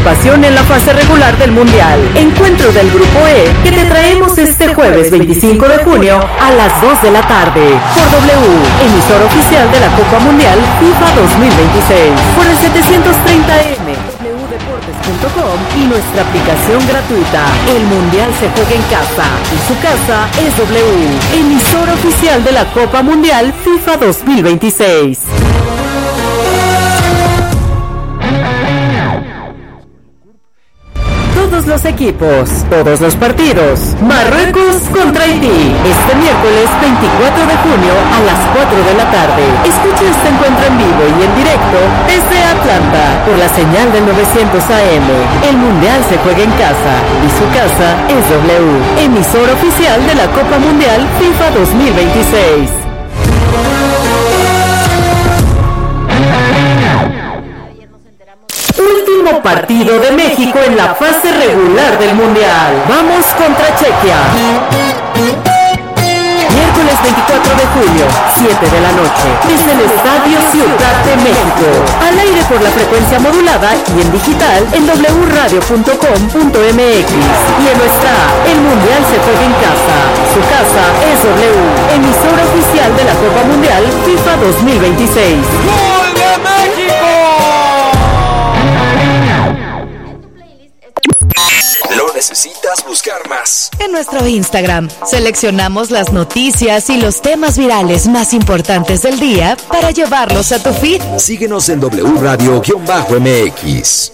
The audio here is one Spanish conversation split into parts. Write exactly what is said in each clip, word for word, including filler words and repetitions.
participación en la fase regular del Mundial. Encuentro del Grupo E que te traemos este jueves veinticinco de junio a las dos de la tarde por W, emisor oficial de la Copa Mundial FIFA dos mil veintiséis, por el setecientos treinta eme, doble u deportes punto com y nuestra aplicación gratuita. El Mundial se juega en casa y su casa es W, emisor oficial de la Copa Mundial FIFA dos mil veintiséis. Todos los equipos, todos los partidos. Marruecos contra Haití. Este miércoles veinticuatro de junio a las cuatro de la tarde. Escucha este encuentro en vivo y en directo desde Atlanta por la señal del novecientos A M. El Mundial se juega en casa y su casa es W, emisor oficial de la Copa Mundial FIFA dos mil veintiséis. Último partido de México en la fase regular del Mundial. Vamos contra Chequia. Miércoles veinticuatro de junio, siete de la noche, desde el Estadio Ciudad de México. Al aire por la frecuencia modulada y en digital en doble u radio punto com punto eme equis. Y en nuestra app, el Mundial se juega en casa. Su casa es W, emisora oficial de la Copa Mundial FIFA dos mil veintiséis. ¡Gol de México! Lo necesitas buscar más. En nuestro Instagram seleccionamos las noticias y los temas virales más importantes del día para llevarlos a tu feed. Síguenos en W Radio-M X.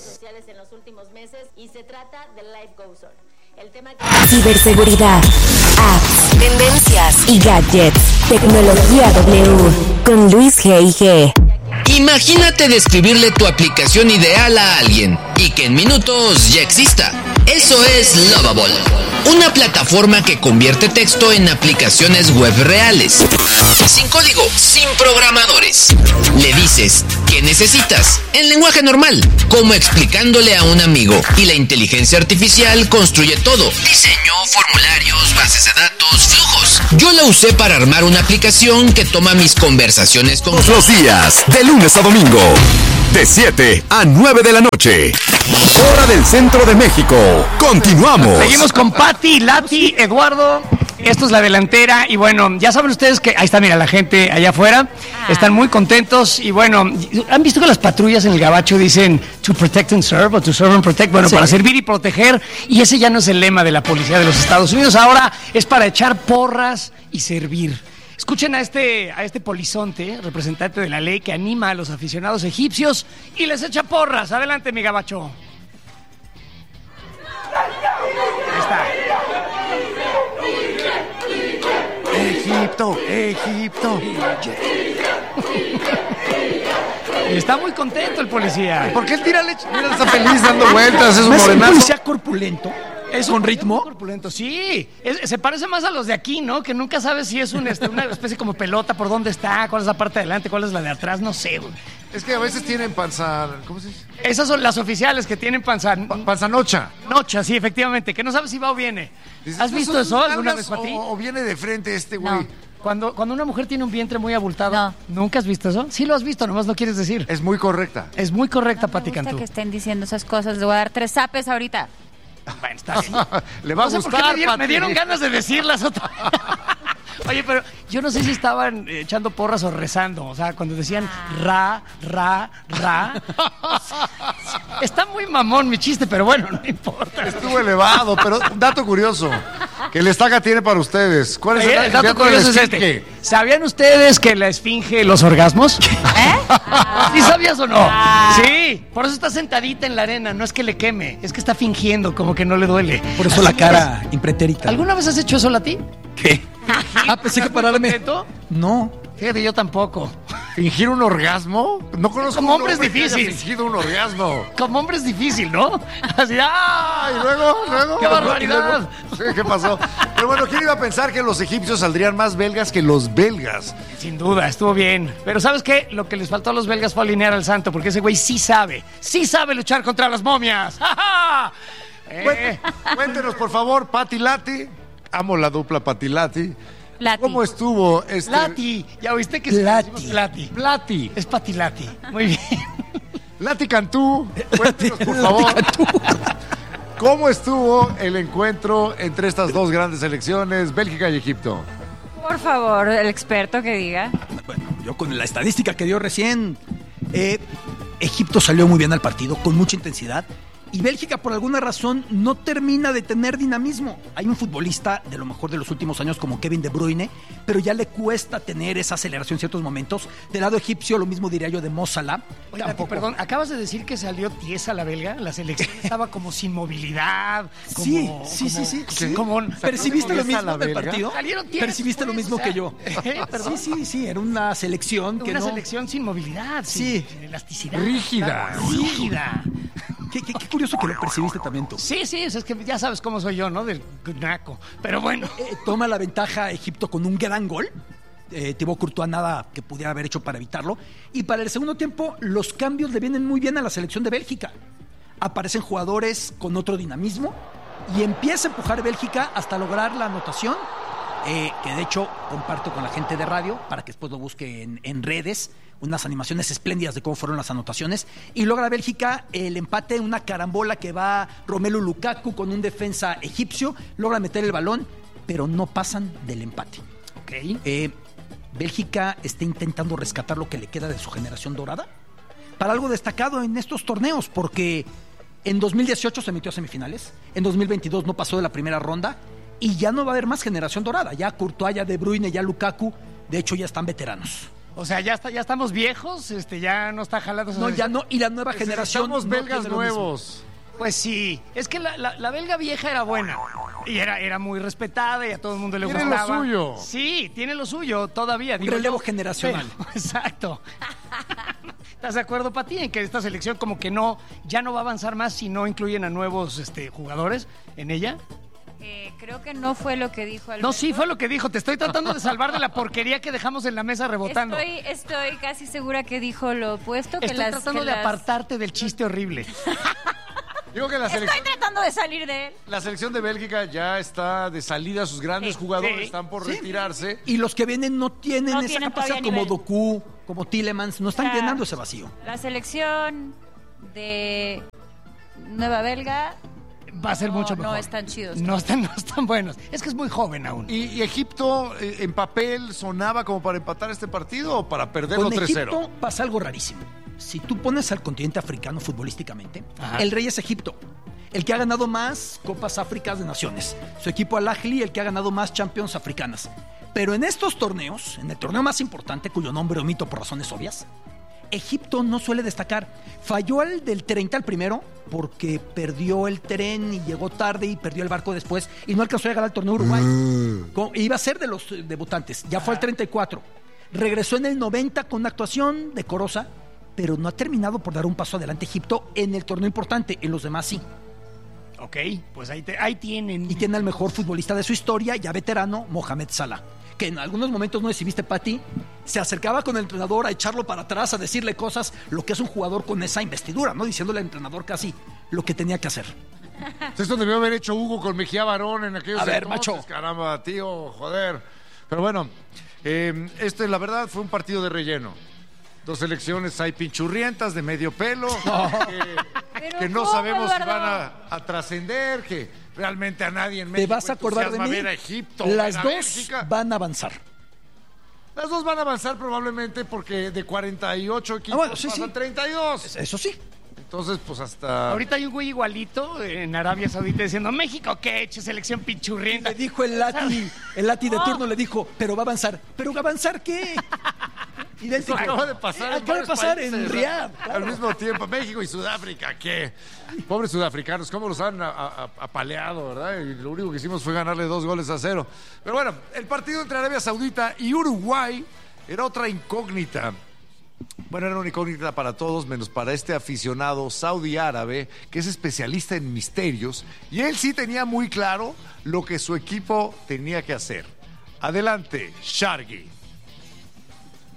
Ciberseguridad, apps, tendencias y gadgets. Tecnología W con Luis G y G. Imagínate describirle tu aplicación ideal a alguien y que en minutos ya exista. Eso es Lovable, una plataforma que convierte texto en aplicaciones web reales. Sin código, sin programadores. Le dices ¿qué necesitas? En lenguaje normal, como explicándole a un amigo. Y la inteligencia artificial construye todo. Diseño, formularios, bases de datos, flujos. Yo la usé para armar una aplicación que toma mis conversaciones con... Todos los días, de lunes a domingo, de siete a nueve de la noche. Hora del Centro de México. Continuamos. Seguimos con Pati, Lati, Eduardo. Esto es la delantera y bueno, ya saben ustedes que ahí está, mira, la gente allá afuera, están muy contentos y bueno, ¿han visto que las patrullas en el gabacho dicen to protect and serve o to serve and protect? Bueno, sí, para servir y proteger, y ese ya no es el lema de la policía de los Estados Unidos, ahora es para echar porras y servir. Escuchen a este, a este polizonte, representante de la ley, que anima a los aficionados egipcios y les echa porras. Adelante, mi gabacho. Ahí está. Egipto, Egipto. Está muy contento el policía. ¿Por qué él tira leche? Mira, está feliz dando vueltas, es un ¿No es un morenazo. policía corpulento? ¿Es con ritmo? Corpulento, sí. Es, se parece más a los de aquí, ¿no? Que nunca sabes si es un, este, una especie como pelota, por dónde está, cuál es la parte de adelante, cuál es la de atrás, no sé, güey. Es que a veces tienen panza... ¿Cómo se dice? Esas son las oficiales que tienen panza... Pa panzanocha. Nocha, sí, efectivamente, que no sabes si va o viene. Dices, ¿Has visto eso alguna vez, o, Pati? o viene de frente este güey. No. Cuando, cuando una mujer tiene un vientre muy abultado, No. ¿nunca has visto eso? Sí lo has visto, nomás no quieres decir. Es muy correcta. Es muy correcta, No me Pati gusta Cantú. que estén diciendo esas cosas. Le voy a dar tres zapes ahorita. Bueno, está bien. Le va No sé a por gustar, qué me dieron, me Pati. dieron ganas de decirlas otra. Oye, pero yo no sé si estaban echando porras o rezando. O sea, cuando decían ra, ra, ra. Está muy mamón mi chiste, pero bueno, no importa. Estuvo elevado, pero un dato curioso que el Estaca tiene para ustedes. ¿Cuál es el, Eh, el dato curioso es este. ¿Sabían ustedes que la esfinge los orgasmos? ¿Eh? ¿Sí sabías o no? Sí, por eso está sentadita en la arena, no es que le queme, es que está fingiendo como que no le duele. Por eso la cara impretérita. ¿Alguna vez has hecho eso, Lati? ¿Qué? Ah, pensé que pararme. ¿Contento? No. Fíjate, yo tampoco. ¿Fingir un orgasmo? No conozco Como un hombre es hombre que haya difícil. fingido un orgasmo. Como hombre es difícil, ¿no? Así, ¡ah! Y luego, luego. ¡Qué barbaridad! Sí, ¿qué pasó? Pero bueno, ¿quién iba a pensar que los egipcios saldrían más belgas que los belgas? Sin duda, estuvo bien. Pero ¿sabes qué? Lo que les faltó a los belgas fue alinear al santo, porque ese güey sí sabe. Sí sabe luchar contra las momias. ¡Ja, ja! Eh. Cuéntenos, por favor, Pati Lati. Amo la dupla Pati Lati. Lati. ¿Cómo estuvo este? Lati. ¿Ya viste que es Lati. Lati? Plati. Es Patilati. Muy bien. Lati Cantú, cuéntenos, por favor, ¿cómo estuvo el encuentro entre estas dos grandes selecciones, Bélgica y Egipto? Por favor, el experto que diga. Bueno, yo con la estadística que dio recién, eh, Egipto salió muy bien al partido, con mucha intensidad. Y Bélgica, por alguna razón, no termina de tener dinamismo. Hay un futbolista de lo mejor de los últimos años como Kevin De Bruyne, pero ya le cuesta tener esa aceleración en ciertos momentos. Del lado egipcio, lo mismo diría yo de Mo Salah. Oye, Tampoco... perdón, acabas de decir que salió tiesa la belga. La selección estaba como sin movilidad. Como, sí, como, sí, sí, sí. sí. Como, ¿Percibiste lo mismo del partido? Salieron tiesas, ¿Percibiste lo mismo o sea, que yo? ¿eh? Sí, sí, sí. Era una selección que Una no... selección sin movilidad, sí. sin elasticidad. Rígida. Rígida. Qué, qué, qué curioso que lo percibiste también tú. Sí, sí, es que ya sabes cómo soy yo, ¿no? Del naco. Pero bueno. Eh, toma la ventaja Egipto con un gran gol. Eh, Thibaut Courtois nada que pudiera haber hecho para evitarlo. Y para el segundo tiempo, los cambios le vienen muy bien a la selección de Bélgica. Aparecen jugadores con otro dinamismo y empieza a empujar Bélgica hasta lograr la anotación. Eh, que de hecho comparto con la gente de radio para que después lo busque en, en redes, unas animaciones espléndidas de cómo fueron las anotaciones, y logra Bélgica el empate, una carambola que va Romelu Lukaku con un defensa egipcio, logra meter el balón, pero no pasan del empate. Okay. Eh, Bélgica está intentando rescatar lo que le queda de su generación dorada para algo destacado en estos torneos, porque en dos mil dieciocho se metió a semifinales, en dos mil veintidós no pasó de la primera ronda, y ya no va a haber más generación dorada. Ya Courtois, ya De Bruyne, ya Lukaku, de hecho ya están veteranos. O sea, ya está, ya estamos viejos, este, ya no está jalando. No, ya no, y la nueva generación. Somos no belgas nuevos. Pues sí, es que la, la, la belga vieja era buena y era, era muy respetada y a todo el mundo le tiene gustaba. Tiene lo suyo. Sí, tiene lo suyo todavía. Un relevo yo, generacional. Pero, exacto. ¿Estás de acuerdo, Pati, en que esta selección como que no, ya no va a avanzar más si no incluyen a nuevos este, jugadores en ella? Eh, creo que no fue lo que dijo Alberto. No, sí, fue lo que dijo. Te estoy tratando de salvar de la porquería que dejamos en la mesa rebotando. Estoy, estoy casi segura que dijo lo opuesto. Que estoy las, tratando que de las... apartarte del chiste horrible. Digo que la selección, estoy tratando de salir de él. La selección de Bélgica ya está de salida. Sus grandes sí, jugadores sí, están por sí. retirarse. Y los que vienen no tienen no esa tienen capacidad como nivel. Doku, como Tielemans. No están o sea, llenando ese vacío. La selección de Nueva Belga... Va a ser no, mucho mejor. No están chidos. No están, no están buenos. Es que es muy joven aún. ¿Y, y Egipto eh, en papel sonaba como para empatar este partido o para perderlo Con tres cero? Egipto pasa algo rarísimo. Si tú pones al continente africano futbolísticamente, ajá, el rey es Egipto. El que ha ganado más Copas Áfricas de Naciones. Su equipo Al Ahly, el que ha ganado más Champions Africanas. Pero en estos torneos, en el torneo más importante, cuyo nombre omito por razones obvias, Egipto no suele destacar. Falló al del treinta al primero porque perdió el tren y llegó tarde y perdió el barco después y no alcanzó a llegar al torneo Uruguay. Mm. Iba a ser de los debutantes. Ya fue al treinta y cuatro. Regresó en el noventa con una actuación decorosa, pero no ha terminado por dar un paso adelante Egipto en el torneo importante. En los demás sí. Ok, pues ahí, te, ahí tienen. Y tiene al mejor futbolista de su historia, ya veterano, Mohamed Salah. Que en algunos momentos, no sé si viste, Pati, se acercaba con el entrenador a echarlo para atrás, a decirle cosas, lo que es un jugador con esa investidura, ¿no? Diciéndole al entrenador casi lo que tenía que hacer. Esto debió haber hecho Hugo con Mejía Barón en aquellos A ver, entonces, macho. Caramba, tío, joder. Pero bueno, eh, este, la verdad, fue un partido de relleno. Dos selecciones hay pinchurrientas de medio pelo, no. que, que no ¿cómo, sabemos Eduardo? si van a, a trascender, que realmente a nadie en México ¿Te vas a acordar de mí? ver a Egipto, Las ver a dos Bélgica. van a avanzar. Las dos van a avanzar probablemente porque de cuarenta y ocho equipos ah, bueno, sí, pasan sí. treinta y dos. Eso sí. Entonces, pues hasta... Ahorita hay un güey igualito en Arabia Saudita diciendo, México, ¿qué? Che, selección pinchurrienta. Le dijo el Lati, el Lati de turno le dijo, pero va a avanzar. ¿Pero va a avanzar qué? Idéntico. Eso acaba de pasar, eh, en, acaba de pasar países, en Riyadh. Claro. Al mismo tiempo, México y Sudáfrica, ¿qué? Pobres sudafricanos, cómo los han apaleado, ¿verdad? Y lo único que hicimos fue ganarle dos goles a cero. Pero bueno, el partido entre Arabia Saudita y Uruguay era otra incógnita. Bueno, era una incógnita para todos, menos para este aficionado saudí árabe, que es especialista en misterios, y él sí tenía muy claro lo que su equipo tenía que hacer. Adelante, Shargi.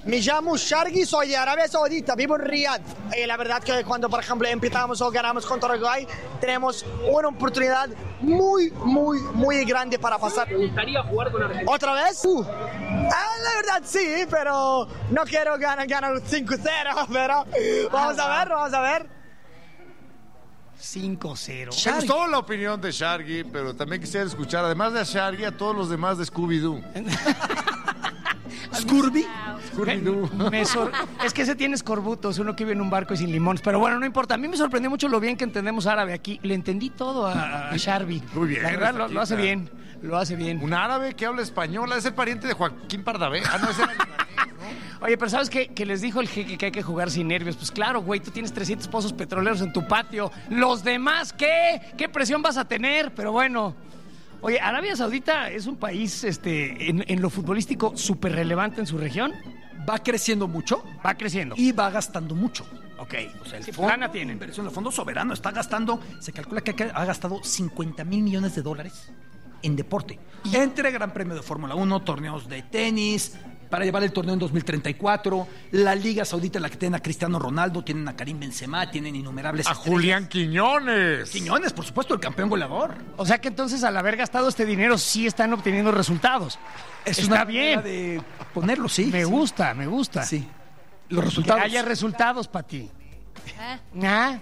Me llamo Shargi, soy de Arabia Saudita, vivo en Riyadh. Y la verdad que cuando, por ejemplo, empezamos o ganamos contra Uruguay, tenemos una oportunidad muy, muy, muy grande para pasar. ¿Te gustaría jugar con Argentina? ¿Otra vez? Uh. Ah, la verdad sí, pero no quiero ganar, ganar cinco cero, pero vamos a ver, vamos a ver. cinco cero. Me gustó la opinión de Shargi, pero también quisiera escuchar, además de a Shargi, a todos los demás de Scooby-Doo. ¿Scurvy? Scooby-Doo. Me sor- es que ese tiene escorbutos, uno que vive en un barco y sin limones. Pero bueno, no importa. A mí me sorprendió mucho lo bien que entendemos árabe aquí. Le entendí todo a, a Sharby. Muy bien. La verdad, lo, lo hace bien. Lo hace bien. Un árabe que habla español, es el pariente de Joaquín Pardavé. Ah, no, ese era libanés, ¿no? Oye, pero ¿sabes qué? Que les dijo el jeque que hay que jugar sin nervios. Pues claro, güey, tú tienes trescientos pozos petroleros en tu patio. ¿Los demás qué? ¿Qué presión vas a tener? Pero bueno. Oye, Arabia Saudita es un país este, en, en lo futbolístico súper relevante en su región. Va creciendo mucho. Va creciendo. Y va gastando mucho. Ok. O sea, el Sí, fondo, lana tienen. inversión, el fondo soberano está gastando, se calcula que ha gastado cincuenta mil millones de dólares en deporte. Entre Gran Premio de Fórmula uno, torneos de tenis, para llevar el torneo en dos mil treinta y cuatro, la Liga Saudita en la que tienen a Cristiano Ronaldo, tienen a Karim Benzema, tienen innumerables A estrellas. Julián Quiñones. Quiñones, por supuesto, el campeón goleador. O sea que entonces al haber gastado este dinero sí están obteniendo resultados. Es Está una bien. manera de ponerlo, sí. Me sí. gusta, me gusta. Sí. Los Que resultados. haya resultados para ti. Ah, ¿Ah?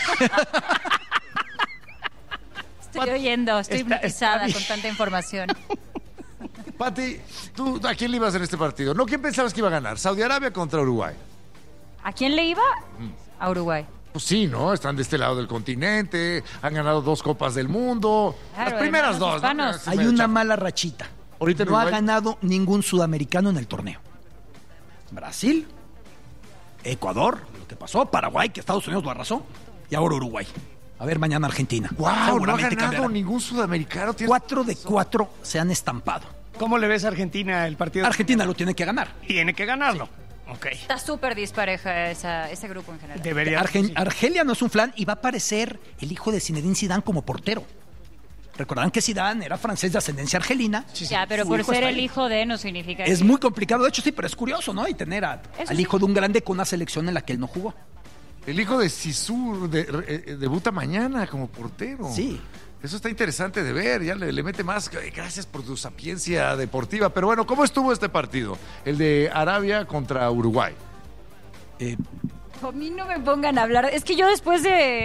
estoy oyendo, estoy Está- hipnotizada está con tanta información. Pati, ¿tú a quién le ibas en este partido? ¿No? ¿Quién pensabas que iba a ganar? ¿Saudi Arabia contra Uruguay? ¿A quién le iba? A Uruguay. Pues sí, ¿no? Están de este lado del continente, han ganado dos Copas del Mundo. Claro, Las primeras hermanos dos. ¿no? hispanos. Sí, Hay medio una chafa. mala rachita. Ahorita en no ha Uruguay. ganado ningún sudamericano en el torneo. Brasil, Ecuador, lo que pasó, Paraguay, que Estados Unidos lo arrasó, y ahora Uruguay. A ver, mañana Argentina. ¡Wow! No ha Seguramente ganado cambiará. ningún sudamericano. Tienes- Cuatro de cuatro se han estampado. ¿Cómo le ves a Argentina el partido? Argentina lo tiene que ganar. Tiene que ganarlo. Ok. Está súper dispareja esa, ese grupo en general. Debería. Argen- sí. Argelia no es un flan y va a aparecer el hijo de Zinedine Zidane como portero. Recordarán que Zidane era francés de ascendencia argelina. Ya, pero Su por hijo ser está el ahí. hijo de no significa Es que- muy complicado, de hecho sí, pero es curioso, ¿no? Y tener a- Eso al sí. hijo de un grande con una selección en la que él no jugó. El hijo de Sisu de- eh, debuta mañana como portero. Sí. Eso está interesante de ver, ya le, le mete más. Gracias por tu sapiencia deportiva. Pero bueno, ¿cómo estuvo este partido? El de Arabia contra Uruguay. Eh, A mí no me pongan a hablar. Es que yo después de